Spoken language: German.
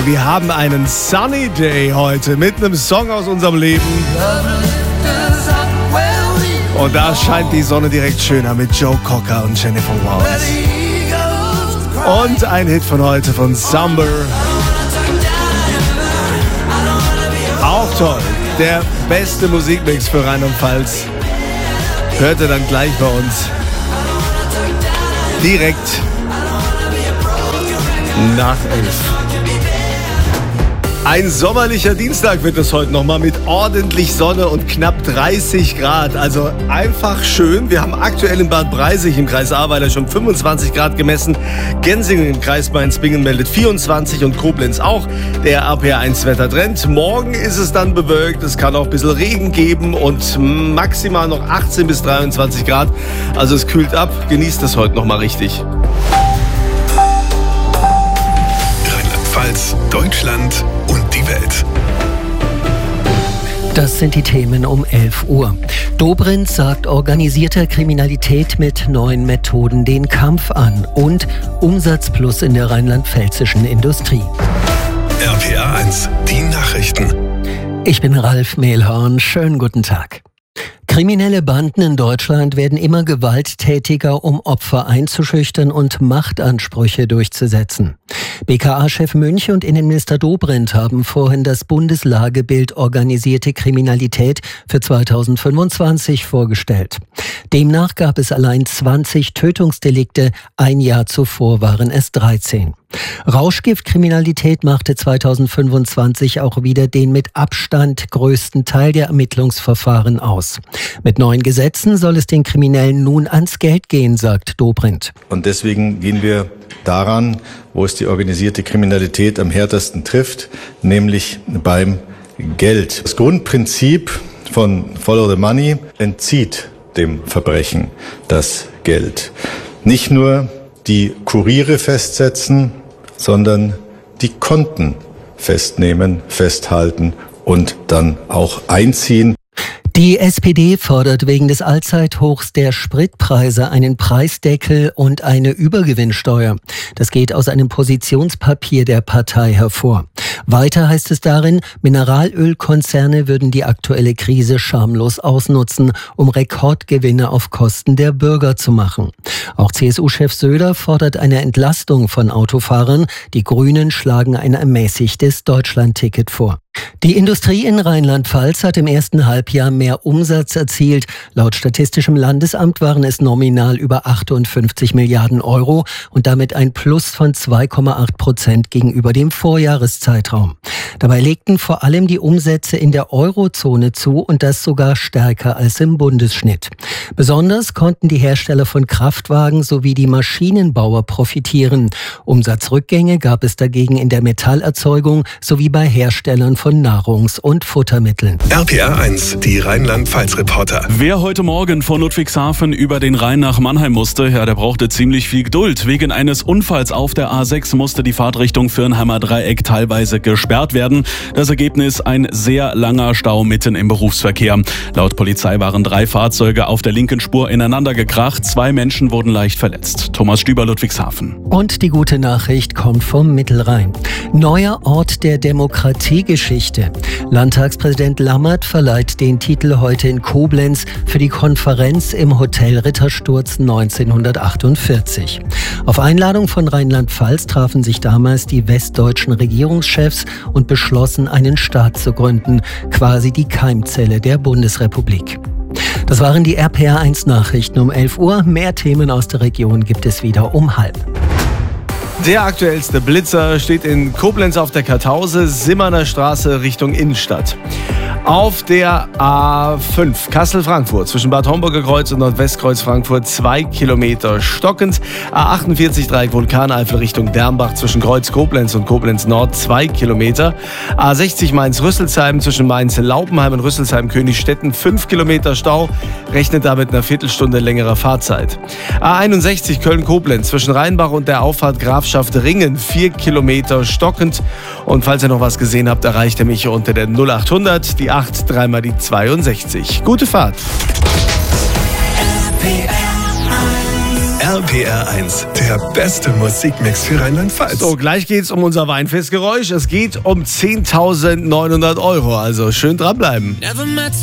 Wir haben einen Sunny Day heute mit einem Song aus unserem Leben. Und da scheint die Sonne direkt schöner mit Joe Cocker und Jennifer Waltz. Und ein Hit von heute von Summer. Auch toll. Der beste Musikmix für Rheinland-Pfalz. Hört ihr dann gleich bei uns. Direkt nach 11. Ein sommerlicher Dienstag wird es heute nochmal mit ordentlich Sonne und knapp 30 Grad. Also einfach schön. Wir haben aktuell in Bad Breisig im Kreis Ahrweiler schon 25 Grad gemessen. Gensingen im Kreis Mainz-Bingen meldet 24 und Koblenz auch. Der RPR1-Wettertrend. Morgen ist es dann bewölkt. Es kann auch ein bisschen Regen geben und maximal noch 18 bis 23 Grad. Also es kühlt ab. Genießt es heute nochmal richtig. Rheinland-Pfalz, Deutschland und die Welt. Das sind die Themen um 11 Uhr. Dobrindt sagt organisierter Kriminalität mit neuen Methoden den Kampf an und Umsatzplus in der rheinland-pfälzischen Industrie. RPR1, die Nachrichten. Ich bin Ralf Mehlhorn. Schönen guten Tag. Kriminelle Banden in Deutschland werden immer gewalttätiger, um Opfer einzuschüchtern und Machtansprüche durchzusetzen. BKA-Chef Münch und Innenminister Dobrindt haben vorhin das Bundeslagebild organisierte Kriminalität für 2025 vorgestellt. Demnach gab es allein 20 Tötungsdelikte, ein Jahr zuvor waren es 13. Rauschgiftkriminalität machte 2025 auch wieder den mit Abstand größten Teil der Ermittlungsverfahren aus. Mit neuen Gesetzen soll es den Kriminellen nun ans Geld gehen, sagt Dobrindt. Und deswegen gehen wir daran, wo es die organisierte Kriminalität am härtesten trifft, nämlich beim Geld. Das Grundprinzip von Follow the Money entzieht dem Verbrechen das Geld. Nicht nur die Kuriere festsetzen, sondern die Konten festnehmen, festhalten und dann auch einziehen. Die SPD fordert wegen des Allzeithochs der Spritpreise einen Preisdeckel und eine Übergewinnsteuer. Das geht aus einem Positionspapier der Partei hervor. Weiter heißt es darin, Mineralölkonzerne würden die aktuelle Krise schamlos ausnutzen, um Rekordgewinne auf Kosten der Bürger zu machen. Auch CSU-Chef Söder fordert eine Entlastung von Autofahrern. Die Grünen schlagen ein ermäßigtes Deutschlandticket vor. Die Industrie in Rheinland-Pfalz hat im ersten Halbjahr mehr Umsatz erzielt. Laut Statistischem Landesamt waren es nominal über 58 Milliarden Euro und damit ein Plus von 2,8% gegenüber dem Vorjahreszeitraum. Dabei legten vor allem die Umsätze in der Eurozone zu und das sogar stärker als im Bundesschnitt. Besonders konnten die Hersteller von Kraftwagen sowie die Maschinenbauer profitieren. Umsatzrückgänge gab es dagegen in der Metallerzeugung sowie bei Herstellern von Nahrungs- und Futtermitteln. RPR1, die Rheinland-Pfalz-Reporter. Wer heute Morgen von Ludwigshafen über den Rhein nach Mannheim musste, der brauchte ziemlich viel Geduld. Wegen eines Unfalls auf der A6 musste die Fahrtrichtung Firnheimer Dreieck teilweise gesperrt werden. Das Ergebnis: ein sehr langer Stau mitten im Berufsverkehr. Laut Polizei waren 3 Fahrzeuge auf der linken Spur ineinander gekracht. 2 Menschen wurden leicht verletzt. Thomas Stüber, Ludwigshafen. Und die gute Nachricht kommt vom Mittelrhein. Neuer Ort der Demokratiegeschichte. Landtagspräsident Lammert verleiht den Titel heute in Koblenz für die Konferenz im Hotel Rittersturz 1948. Auf Einladung von Rheinland-Pfalz trafen sich damals die westdeutschen Regierungschefs und beschlossen, einen Staat zu gründen, quasi die Keimzelle der Bundesrepublik. Das waren die RPR1 Nachrichten um 11 Uhr. Mehr Themen aus der Region gibt es wieder um 12:30. Der aktuellste Blitzer steht in Koblenz auf der Kartause, Simmerner Straße Richtung Innenstadt. Auf der A5 Kassel-Frankfurt zwischen Bad Homburger Kreuz und Nordwestkreuz Frankfurt 2 Kilometer stockend. A48 Dreieck Vulkaneifel Richtung Dernbach zwischen Kreuz Koblenz und Koblenz Nord 2 Kilometer. A60 Mainz-Rüsselsheim zwischen Mainz-Laupenheim und Rüsselsheim-Königstetten 5 Kilometer Stau. Rechnet damit einer Viertelstunde längerer Fahrzeit. A61 Köln-Koblenz zwischen Rheinbach und der Auffahrt Grafschaft Ringen 4 Kilometer stockend. Und falls ihr noch was gesehen habt, erreicht ihr mich unter der 0800, die 8, dreimal die 62. Gute Fahrt. RPR 1, der beste Musikmix für Rheinland-Pfalz. So, gleich geht's um unser Weinfestgeräusch. Es geht um 10.900 €. Also schön dranbleiben.